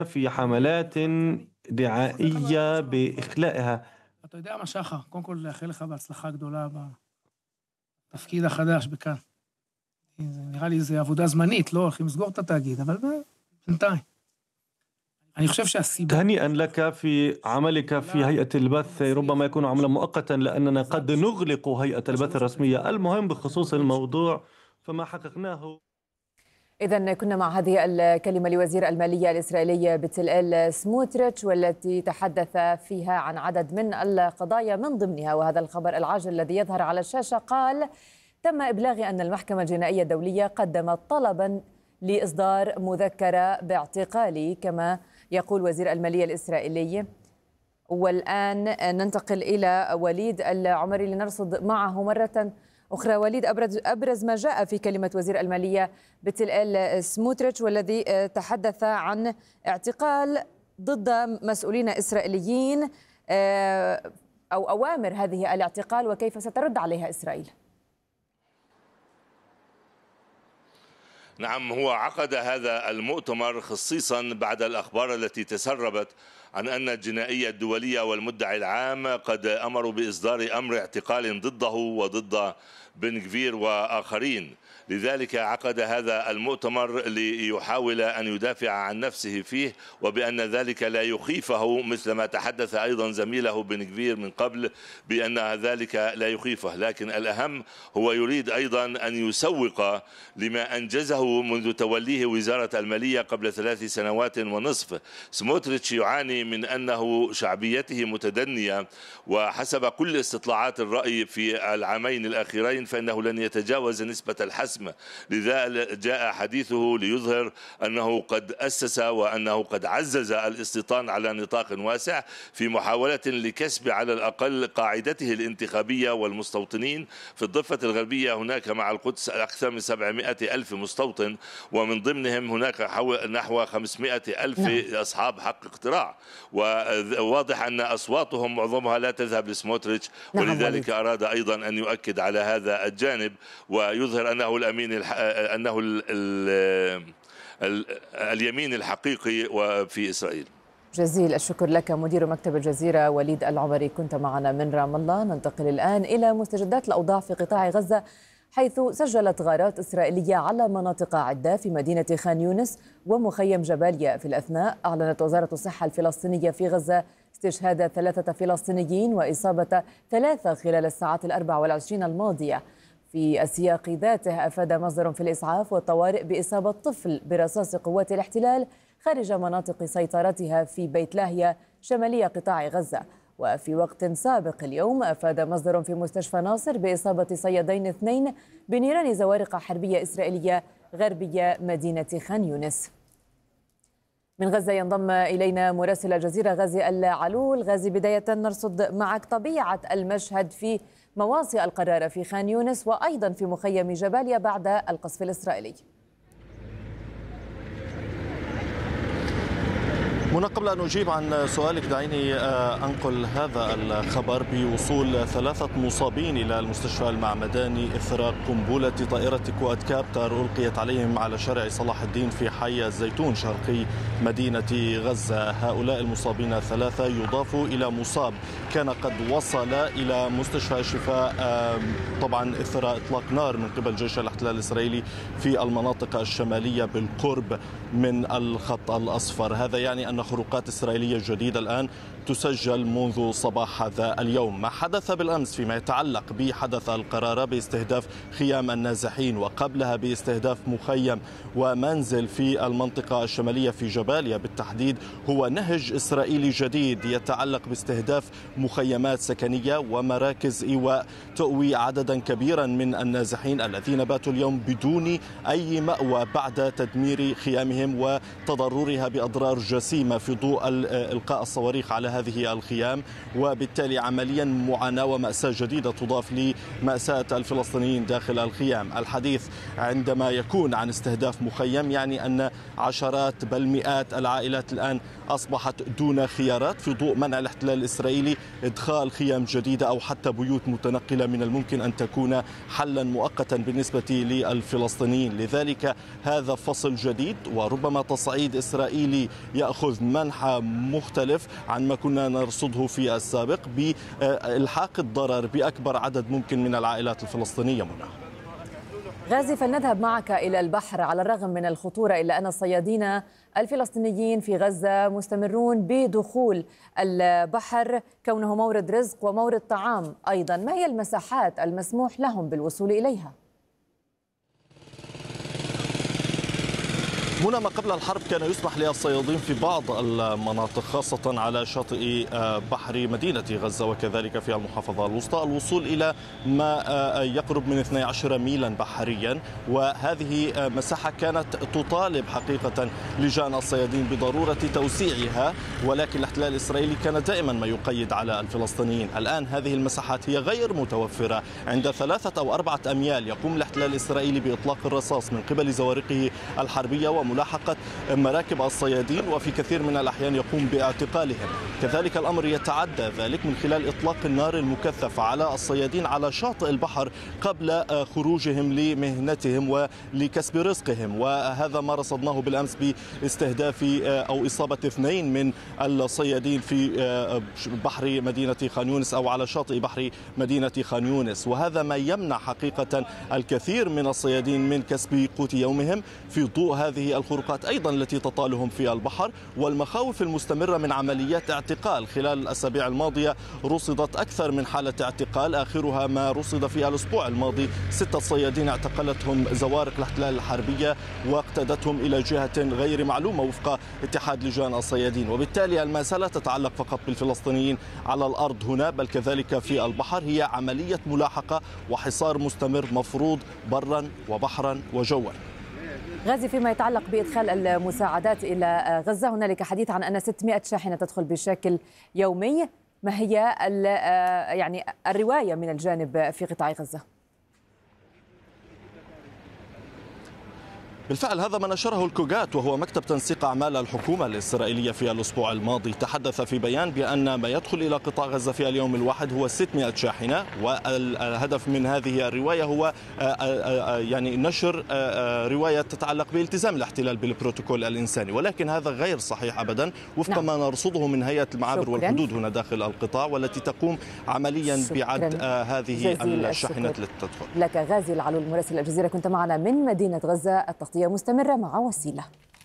في حملات دعائية بإخلائها. אתה יודע מה, שחר, קודם כל לאחל לך בהצלחה גדולה בתפקיד החדש בכאן. זה נראה לי זה עבודה זמנית, לא הולכים לסגור את התאגיד, אבל בינתיים. אני חושב שהסיבה... تهنئا لك في عملك في هيئة البث، ربما يكون عملا مؤقتا لأننا قد نغلق هيئة البث الرسمية. المهم بخصوص الموضوع فما حققناه. إذن كنا مع هذه الكلمة لوزير المالية الإسرائيلي بتلال سموتريتش، والتي تحدث فيها عن عدد من القضايا من ضمنها وهذا الخبر العاجل الذي يظهر على الشاشة. قال: تم إبلاغ أن المحكمة الجنائية الدولية قدمت طلبا لإصدار مذكرة باعتقالي، كما يقول وزير المالية الإسرائيلي. والآن ننتقل إلى وليد العمري لنرصد معه مرة أخرى. وليد، أبرز ما جاء في كلمة وزير المالية بتلال سموتريتش، والذي تحدث عن اعتقال ضد مسؤولين إسرائيليين أو أوامر هذه الاعتقال، وكيف سترد عليها إسرائيل؟ نعم، هو عقد هذا المؤتمر خصيصا بعد الأخبار التي تسربت عن أن الجنائية الدولية والمدعي العام قد أمروا بإصدار أمر اعتقال ضده وضد بن غفير وآخرين. لذلك عقد هذا المؤتمر ليحاول أن يدافع عن نفسه فيه، وبأن ذلك لا يخيفه، مثل ما تحدث أيضا زميله بن غفير من قبل بأن ذلك لا يخيفه. لكن الأهم هو يريد أيضا أن يسوق لما أنجزه منذ توليه وزارة المالية قبل 3 سنوات ونصف. سموتريتش يعاني من أنه شعبيته متدنية، وحسب كل استطلاعات الرأي في العامين الأخيرين فإنه لن يتجاوز نسبة الحسم. لذا جاء حديثه ليظهر أنه قد أسس وأنه قد عزز الاستيطان على نطاق واسع في محاولة لكسب على الأقل قاعدته الانتخابية والمستوطنين. في الضفة الغربية هناك مع القدس أكثر من 700 ألف مستوطن، ومن ضمنهم هناك نحو 500 ألف أصحاب حق اقتراع، وواضح أن أصواتهم معظمها لا تذهب لسموتريتش، ولذلك أراد أيضا أن يؤكد على هذا الجانب ويظهر أنه اليمين الحقيقي في إسرائيل. جزيل الشكر لك مدير مكتب الجزيرة وليد العمري، كنت معنا من رام الله. ننتقل الآن إلى مستجدات الأوضاع في قطاع غزة، حيث سجلت غارات إسرائيلية على مناطق عدة في مدينة خان يونس ومخيم جباليا. في الأثناء أعلنت وزارة الصحة الفلسطينية في غزة استشهاد 3 فلسطينيين وإصابة 3 خلال الساعات 24 الماضية. في السياق ذاته أفاد مصدر في الإسعاف والطوارئ بإصابة طفل برصاص قوات الاحتلال خارج مناطق سيطرتها في بيت لاهيا شمالية قطاع غزة. وفي وقت سابق اليوم أفاد مصدر في مستشفى ناصر بإصابة صيادين 2 بنيران زوارق حربية إسرائيلية غربية مدينة خان يونس. من غزة ينضم إلينا مراسل الجزيرة غازي العلول. غازي، بداية نرصد معك طبيعة المشهد في مواصي القرارة في خان يونس وأيضا في مخيم جباليا بعد القصف الإسرائيلي. منى، قبل أن أجيب عن سؤالك دعيني أنقل هذا الخبر بوصول 3 مصابين إلى المستشفى المعمداني إثر قنبلة طائرة كواد كابتر ألقيت عليهم على شارع صلاح الدين في حي الزيتون شرقي مدينة غزة. هؤلاء المصابين 3 يضافوا إلى مصاب كان قد وصل إلى مستشفى الشفاء طبعا إثر إطلاق نار من قبل جيش الاحتلال الإسرائيلي في المناطق الشمالية بالقرب من الخط الأصفر. هذا يعني أن خروقات إسرائيلية جديدة الآن تسجل منذ صباح هذا اليوم. ما حدث بالأمس فيما يتعلق بحدث القرارة باستهداف خيام النازحين، وقبلها باستهداف مخيم ومنزل في المنطقة الشمالية في جباليا بالتحديد، هو نهج إسرائيلي جديد يتعلق باستهداف مخيمات سكنية ومراكز إيواء تؤوي عددا كبيرا من النازحين الذين باتوا اليوم بدون أي مأوى بعد تدمير خيامهم وتضررها بأضرار جسيمة في ضوء إلقاء الصواريخ على هذه الخيام، وبالتالي عمليا معاناة ومأساة جديدة تضاف لمأساة الفلسطينيين داخل الخيام. الحديث عندما يكون عن استهداف مخيم يعني أن عشرات بل مئات العائلات الآن أصبحت دون خيارات في ضوء منع الاحتلال الإسرائيلي إدخال خيام جديدة أو حتى بيوت متنقلة من الممكن أن تكون حلا مؤقتا بالنسبة للفلسطينيين. لذلك هذا فصل جديد وربما تصعيد إسرائيلي يأخذ منحى مختلف عن ما كنا نرصده في السابق بإلحاق الضرر بأكبر عدد ممكن من العائلات الفلسطينية. منى غازي، فلنذهب معك إلى البحر. على الرغم من الخطورة إلا أن الصيادين الفلسطينيين في غزة مستمرون بدخول البحر كونه مورد رزق ومورد طعام أيضا. ما هي المساحات المسموح لهم بالوصول إليها؟ منى، ما قبل الحرب كان يسمح للصيادين في بعض المناطق خاصة على شاطئ بحر مدينة غزة وكذلك في المحافظة الوسطى الوصول إلى ما يقرب من 12 ميلا بحريا، وهذه مساحة كانت تطالب حقيقة لجان الصيادين بضرورة توسيعها، ولكن الاحتلال الإسرائيلي كان دائما ما يقيد على الفلسطينيين. الآن هذه المساحات هي غير متوفرة. عند 3 أو 4 أميال يقوم الاحتلال الإسرائيلي بإطلاق الرصاص من قبل زوارقه الحربية وملاحقة مراكب الصيادين، وفي كثير من الأحيان يقوم باعتقالهم. كذلك الأمر يتعدى ذلك من خلال إطلاق النار المكثف على الصيادين على شاطئ البحر قبل خروجهم لمهنتهم ولكسب رزقهم، وهذا ما رصدناه بالأمس باستهداف أو إصابة 2 من الصيادين في بحر مدينة خان يونس أو على شاطئ بحر مدينة خان يونس. وهذا ما يمنع حقيقة الكثير من الصيادين من كسب قوت يومهم في ضوء هذه الخروقات أيضا التي تطالهم في البحر والمخاوف المستمرة من عمليات اعتقال. خلال الأسابيع الماضية رصدت أكثر من حالة اعتقال، آخرها ما رصد في الأسبوع الماضي 6 صيادين اعتقلتهم زوارق الاحتلال الحربية واقتادتهم إلى جهة غير معلومة وفق اتحاد لجان الصيادين. وبالتالي المسألة تتعلق فقط بالفلسطينيين على الأرض هنا بل كذلك في البحر، هي عملية ملاحقة وحصار مستمر مفروض برا وبحرا وجوا. غازي، فيما يتعلق بإدخال المساعدات إلى غزة هنالك حديث عن أن 600 شاحنة تدخل بشكل يومي. ما هي يعني الرواية من الجانب في قطاع غزة؟ بالفعل هذا ما نشره الكوغات وهو مكتب تنسيق أعمال الحكومة الإسرائيلية في الأسبوع الماضي. تحدث في بيان بأن ما يدخل إلى قطاع غزة في اليوم الواحد هو 600 شاحنة، والهدف من هذه الرواية هو يعني نشر رواية تتعلق بالتزام الاحتلال بالبروتوكول الإنساني، ولكن هذا غير صحيح أبدا وفق ما نرصده من هيئة المعابر والحدود هنا داخل القطاع، والتي تقوم عمليا بعد هذه الشاحنات التي تدخل. لك غازي العلول مراسل الجزيرة، كنت معنا من مدينة غزة. التغطية مستمرة مع وسيلة.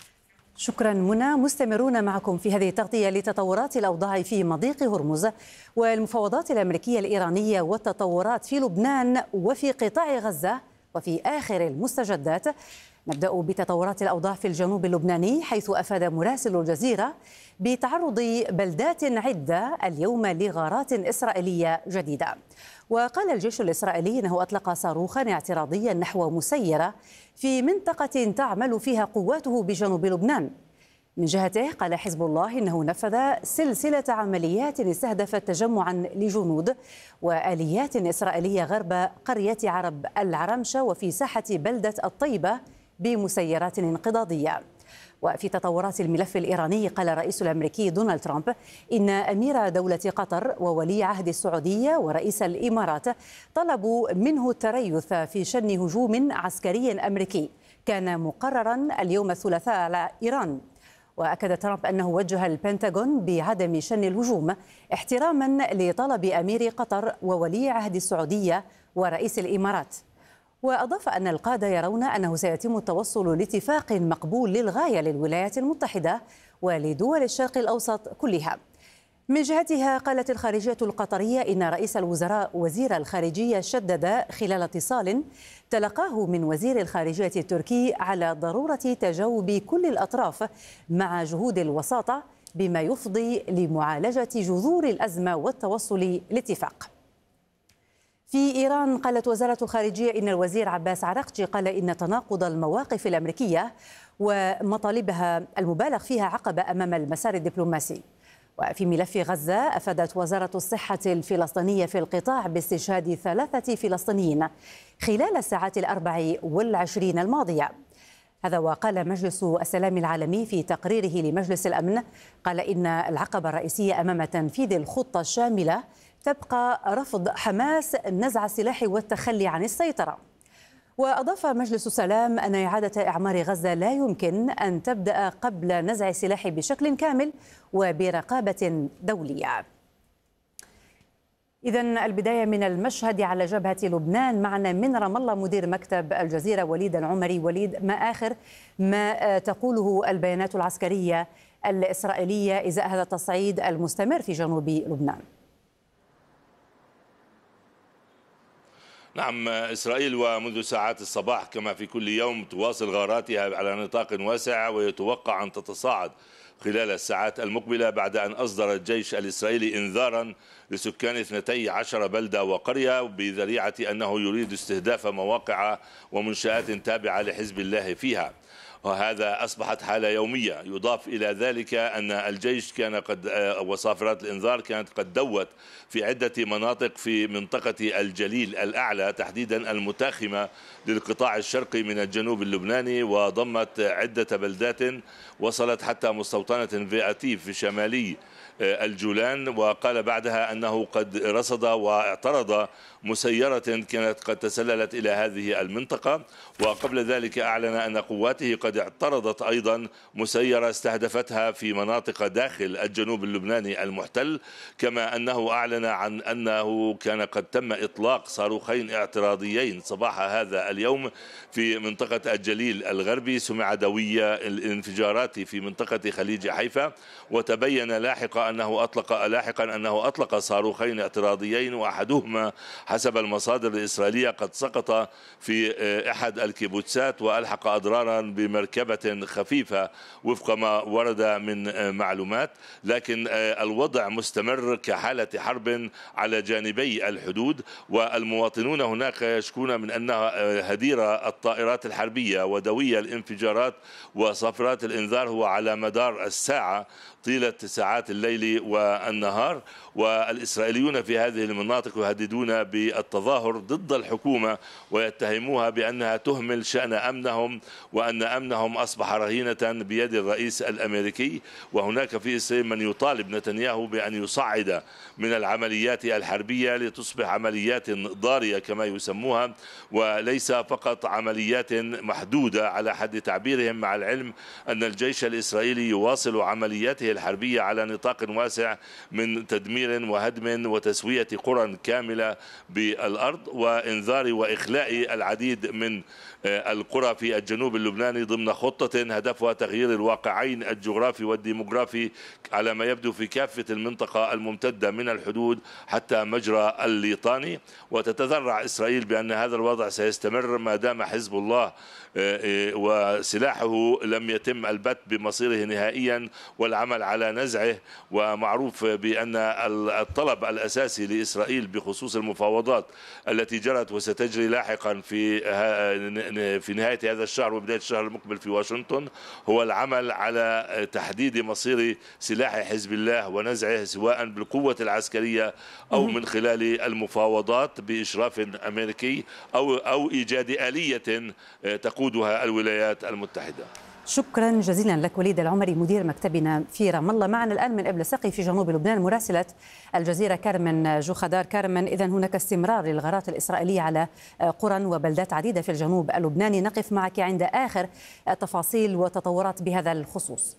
شكرا منى. مستمرون معكم في هذه التغطية لتطورات الأوضاع في مضيق هرمز والمفاوضات الأمريكية الإيرانية والتطورات في لبنان وفي قطاع غزة وفي آخر المستجدات. نبدأ بتطورات الأوضاع في الجنوب اللبناني، حيث أفاد مراسل الجزيرة بتعرض بلدات عدة اليوم لغارات إسرائيلية جديدة. وقال الجيش الإسرائيلي أنه أطلق صاروخا اعتراضيا نحو مسيرة في منطقة تعمل فيها قواته بجنوب لبنان. من جهته قال حزب الله إنه نفذ سلسلة عمليات استهدفت تجمعا لجنود وآليات إسرائيلية غرب قرية عرب العرمشة وفي ساحة بلدة الطيبة بمسيرات انقضاضية. وفي تطورات الملف الإيراني قال الرئيس الأمريكي دونالد ترامب إن أمير دولة قطر وولي عهد السعودية ورئيس الإمارات طلبوا منه التريث في شن هجوم عسكري أمريكي كان مقررا اليوم الثلاثاء على إيران. وأكد ترامب أنه وجه البنتاغون بعدم شن الهجوم احتراما لطلب أمير قطر وولي عهد السعودية ورئيس الإمارات. وأضاف أن القادة يرون أنه سيتم التوصل لاتفاق مقبول للغاية للولايات المتحدة ولدول الشرق الأوسط كلها. من جهتها قالت الخارجية القطرية إن رئيس الوزراء وزير الخارجية شدد خلال اتصال تلقاه من وزير الخارجية التركي على ضرورة تجاوب كل الأطراف مع جهود الوساطة بما يفضي لمعالجة جذور الأزمة والتوصل لاتفاق. في إيران قالت وزارة الخارجية إن الوزير عباس عراقجي قال إن تناقض المواقف الأمريكية ومطالبها المبالغ فيها عقبة أمام المسار الدبلوماسي. وفي ملف غزة أفادت وزارة الصحة الفلسطينية في القطاع باستشهاد 3 فلسطينيين خلال الساعات 24 الماضية. هذا وقال مجلس السلام العالمي في تقريره لمجلس الأمن، قال إن العقبة الرئيسية أمام تنفيذ الخطة الشاملة تبقى رفض حماس نزع السلاح والتخلي عن السيطرة. وأضاف مجلس السلام أن إعادة إعمار غزة لا يمكن أن تبدأ قبل نزع السلاح بشكل كامل وبرقابة دولية. إذن البداية من المشهد على جبهة لبنان. معنا من رام الله مدير مكتب الجزيرة وليد العمري. وليد، ما آخر ما تقوله البيانات العسكرية الإسرائيلية إزاء هذا التصعيد المستمر في جنوب لبنان؟ نعم، إسرائيل ومنذ ساعات الصباح كما في كل يوم تواصل غاراتها على نطاق واسع، ويتوقع أن تتصاعد خلال الساعات المقبلة بعد أن أصدر الجيش الإسرائيلي إنذارا لسكان 12 بلدة وقرية بذريعة أنه يريد استهداف مواقع ومنشآت تابعة لحزب الله فيها، وهذا أصبحت حالة يومية. يضاف إلى ذلك أن الجيش كان قد وصافرات الإنذار كانت قد دوت في عدة مناطق في منطقة الجليل الأعلى، تحديدا المتاخمة للقطاع الشرقي من الجنوب اللبناني، وضمت عدة بلدات وصلت حتى مستوطنة فياتيف في شمالي الجولان. وقال بعدها أنه قد رصد واعترض مسيرة كانت قد تسللت إلى هذه المنطقة، وقبل ذلك أعلن أن قواته قد اعترضت أيضا مسيرة استهدفتها في مناطق داخل الجنوب اللبناني المحتل، كما أنه أعلن عن أنه كان قد تم إطلاق صاروخين اعتراضيين صباح هذا اليوم في منطقة الجليل الغربي. سمع دوي الانفجارات في منطقة خليج حيفا، وتبين لاحقا أنه أطلق صاروخين اعتراضيين، وأحدهما حسب المصادر الإسرائيلية قد سقط في أحد الكيبوتسات وألحق أضرارا بمركبة خفيفة وفق ما ورد من معلومات. لكن الوضع مستمر كحالة حرب على جانبي الحدود، والمواطنون هناك يشكون من أن هدير الطائرات الحربية ودوي الانفجارات وصافرات الإنذار هو على مدار الساعة طيلة ساعات الليل والنهار. والإسرائيليون في هذه المناطق يهددون بالتظاهر ضد الحكومة ويتهموها بأنها تهمل شأن أمنهم، وأن أمنهم أصبح رهينة بيد الرئيس الأمريكي. وهناك في إسرائيل من يطالب نتنياهو بأن يصعد من العمليات الحربية لتصبح عمليات ضارية كما يسموها، وليس فقط عمليات محدودة على حد تعبيرهم، مع العلم أن الجيش الإسرائيلي يواصل عملياته الحربية على نطاق واسع من تدمير وهدم وتسوية قرى كاملة بالأرض، وإنذار وإخلاء العديد من القرى في الجنوب اللبناني ضمن خطة هدفها تغيير الواقعين الجغرافي والديموغرافي على ما يبدو في كافة المنطقة الممتدة من الحدود حتى مجرى الليطاني. وتتذرع إسرائيل بأن هذا الوضع سيستمر ما دام حزب الله وسلاحه لم يتم البت بمصيره نهائيا والعمل على نزعه. ومعروف بأن الطلب الأساسي لإسرائيل بخصوص المفاوضات التي جرت وستجري لاحقا في نهاية هذا الشهر وبداية الشهر المقبل في واشنطن هو العمل على تحديد مصير سلاح حزب الله ونزعه، سواء بالقوة العسكرية أو من خلال المفاوضات بإشراف أمريكي أو إيجاد آلية تقودها الولايات المتحدة. شكرا جزيلا لك وليد العمري مدير مكتبنا في رام الله. معنا الآن من إبل سقي في جنوب لبنان مراسلة الجزيرة كارمن جوخدار. كارمن، إذن هناك استمرار للغارات الإسرائيلية على قرى وبلدات عديدة في الجنوب اللبناني. نقف معك عند آخر تفاصيل وتطورات بهذا الخصوص.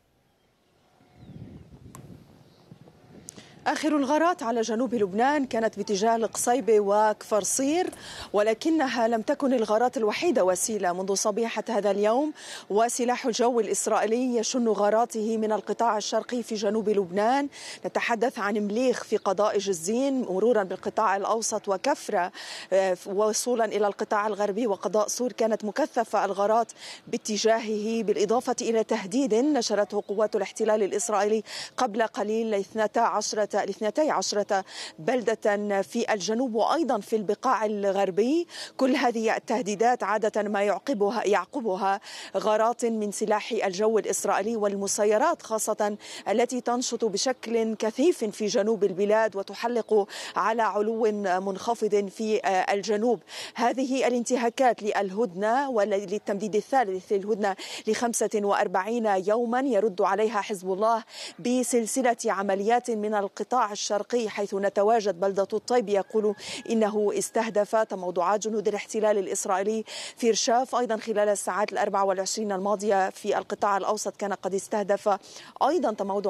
آخر الغارات على جنوب لبنان كانت باتجاه القصيبة وكفر صير، ولكنها لم تكن الغارات الوحيدة وسيلة. منذ صبيحة هذا اليوم وسلاح الجو الإسرائيلي يشن غاراته من القطاع الشرقي في جنوب لبنان. نتحدث عن مليخ في قضاء جزين مرورا بالقطاع الأوسط وكفرة وصولا إلى القطاع الغربي وقضاء صور. كانت مكثفة الغارات باتجاهه، بالإضافة إلى تهديد نشرته قوات الاحتلال الإسرائيلي قبل قليل ل12 ل 12 بلدة في الجنوب وأيضا في البقاع الغربي. كل هذه التهديدات عادة ما يعقبها غارات من سلاح الجو الإسرائيلي والمسيرات، خاصة التي تنشط بشكل كثيف في جنوب البلاد وتحلق على علو منخفض في الجنوب. هذه الانتهاكات للهدنة وللتمديد الثالث للهدنة ل 45 يوما يرد عليها حزب الله بسلسلة عمليات من القطاع الشرقي، حيث نتواجد بلدة الطيب يقول إنه استهدف تموضعات جنود الاحتلال الإسرائيلي في رشاف. أيضا خلال الساعات 24 الماضية في القطاع الأوسط كان قد استهدف أيضا تموضع